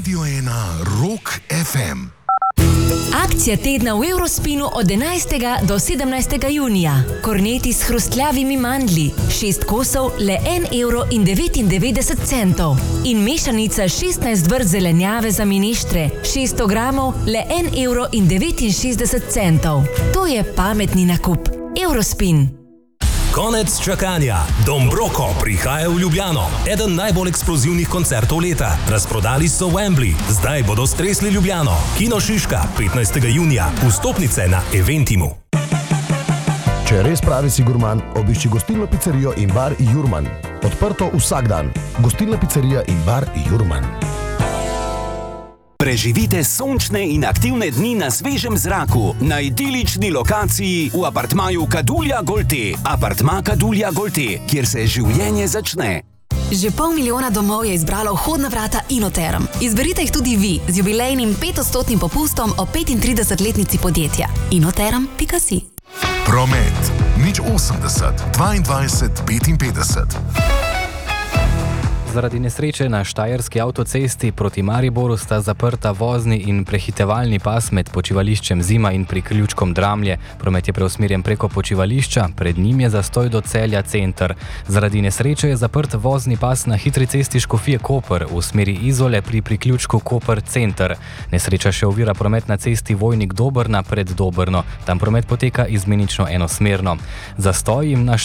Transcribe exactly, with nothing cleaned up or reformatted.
Radio ena Rock ef em. Akcija tedna v Eurospinu od enajstega do sedemnajstega junija. Korneti s hrustljavimi mandlji, šest kosov, le en evro in devetindevetdeset centov. In mešanica šestnajst vrst zelenjave za mineštre, šeststo gramov, le en evro in devetinšestdeset centov. To je pametni nakup. Eurospin. Konec čakanja. Dombroko prihaja v Ljubljano. Eden najbolj eksplozivnih koncertov leta. Razprodali so Wembley. Zdaj bodo stresli Ljubljano. Kino Šiška, petnajstega junija. Vstopnice na Eventimu. Če res pravi si gurman, obišči gostilno pizzerijo in bar Jurman. Odprto vsak dan. Gostilna pizzerija in bar Jurman. Preživite sončne in aktivne dni na svežem zraku, na idilični lokaciji v apartmaju Kadulja Golte. Apartma Kadulja Golte, kjer se življenje začne. Že pol milijona domov je izbralo vhodna vrata Inoterm. Izberite jih tudi vi z jubilejnim petodstotnim popustom o petintridesetletnici podjetja. inoterm pika si. Promet nič osemdeset dvaindvajset petinpetdeset. Zaradi nesreče na štajerski avtocesti proti Mariboru sta zaprta vozni in prehitevalni pas med počivališčem Zima in priključkom Dramlje. Promet je preusmerjen preko počivališča, pred njim je zastoj do Celja center. Zaradi nesreče je zaprt vozni pas na hitri cesti Škofije Koper v smeri Izole pri priključku Koper center. Nesreča še ovira promet na cesti Vojnik Dobrna pred Dobrno. Tam promet poteka izmenično enosmerno. Zastoj jim na